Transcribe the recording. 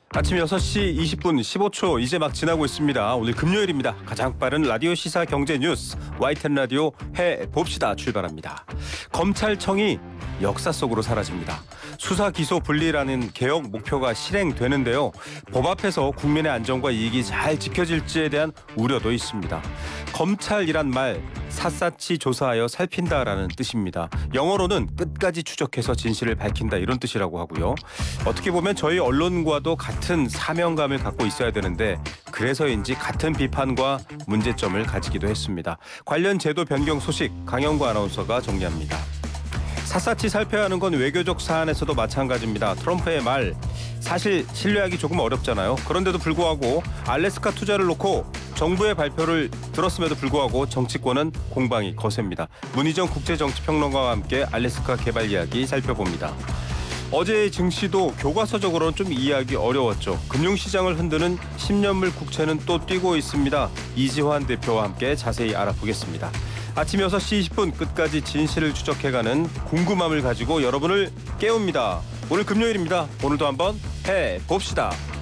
아침 6시 20분 15초 이제 막 지나고 있습니다. 오늘 금요일입니다. 가장 빠른 라디오 시사 경제 뉴스 YTN 라디오 해봅시다 출발합니다. 검찰청이 역사 속으로 사라집니다. 수사 기소 분리라는 개혁 목표가 실행되는데요. 법 앞에서 국민의 안전과 이익이 잘 지켜질지에 대한 우려도 있습니다. 검찰이란 말 샅샅이 조사하여 살핀다라는 뜻입니다. 영어로는 끝까지 추적해서 진실을 밝힌다 이런 뜻이라고 하고요. 어떻게 보면 저희 언론과도 같은 사명감을 갖고 있어야 되는데 그래서인지 같은 비판과 문제점을 가지기도 했습니다. 관련 제도 변경 소식 강영구 아나운서가 정리합니다. 샅샅이 살펴야 하는 건 외교적 사안에서도 마찬가지입니다. 트럼프의 말 사실 신뢰하기 조금 어렵잖아요. 그런데도 불구하고 알래스카 투자를 놓고 정부의 발표를 들었음에도 불구하고 정치권은 공방이 거셉니다. 문희정 국제정치평론가와 함께 알래스카 개발 이야기 살펴봅니다. 어제의 증시도 교과서적으로는 좀 이해하기 어려웠죠. 금융시장을 흔드는 10년물 국채는 또 뛰고 있습니다. 이지환 대표와 함께 자세히 알아보겠습니다. 아침 6시 20분 끝까지 진실을 추적해가는 궁금함을 가지고 여러분을 깨웁니다. 오늘 금요일입니다. 오늘도 한번 해봅시다.